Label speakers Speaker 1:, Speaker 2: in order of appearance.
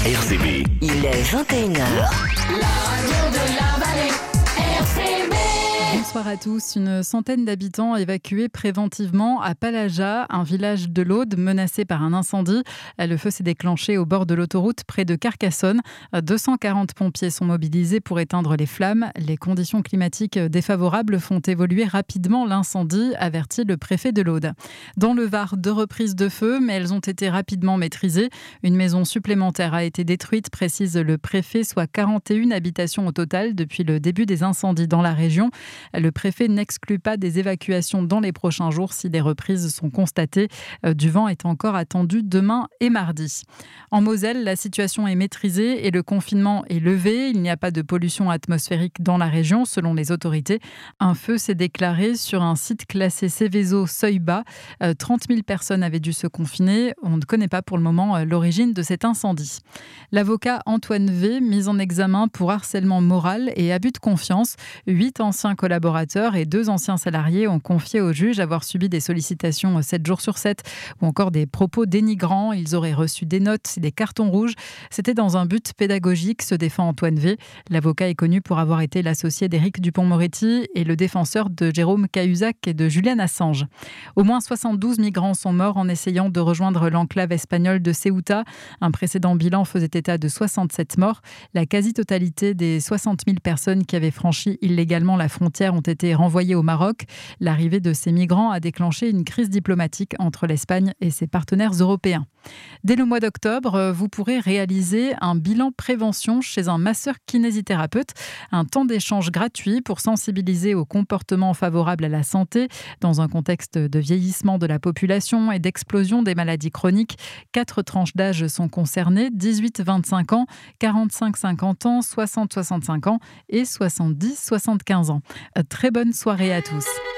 Speaker 1: RCB.
Speaker 2: Il est 21h.
Speaker 3: Bonsoir à tous. Une centaine d'habitants évacués préventivement à Palaja, un village de l'Aude menacé par un incendie. Le feu s'est déclenché au bord de l'autoroute près de Carcassonne. 240 pompiers sont mobilisés pour éteindre les flammes. Les conditions climatiques défavorables font évoluer rapidement l'incendie, avertit le préfet de l'Aude. Dans le Var, 2 reprises de feu, mais elles ont été rapidement maîtrisées. Une maison supplémentaire a été détruite, précise le préfet, soit 41 habitations au total depuis le début des incendies dans la région. Le préfet n'exclut pas des évacuations dans les prochains jours si des reprises sont constatées. Du vent est encore attendu demain et mardi. En Moselle, la situation est maîtrisée et le confinement est levé. Il n'y a pas de pollution atmosphérique dans la région, selon les autorités. Un feu s'est déclaré sur un site classé Céveso seuil bas. 30 000 personnes avaient dû se confiner. On ne connaît pas pour le moment l'origine de cet incendie. L'avocat Antoine V, mis en examen pour harcèlement moral et abus de confiance. 8 anciens collaborateurs et 2 anciens salariés ont confié au juge avoir subi des sollicitations 7 jours sur 7 ou encore des propos dénigrants. Ils auraient reçu des notes et des cartons rouges. C'était dans un but pédagogique, se défend Antoine V. L'avocat est connu pour avoir été l'associé d'Éric Dupond-Moretti et le défenseur de Jérôme Cahuzac et de Julian Assange. Au moins 72 migrants sont morts en essayant de rejoindre l'enclave espagnole de Ceuta. Un précédent bilan faisait état de 67 morts. La quasi-totalité des 60 000 personnes qui avaient franchi illégalement la frontière ont été renvoyés au Maroc. L'arrivée de ces migrants a déclenché une crise diplomatique entre l'Espagne et ses partenaires européens. Dès le mois d'octobre, vous pourrez réaliser un bilan prévention chez un masseur-kinésithérapeute, un temps d'échange gratuit pour sensibiliser aux comportements favorables à la santé dans un contexte de vieillissement de la population et d'explosion des maladies chroniques. 4 tranches d'âge sont concernées, 18-25 ans, 45-50 ans, 60-65 ans et 70-75 ans. Très bonne soirée à tous.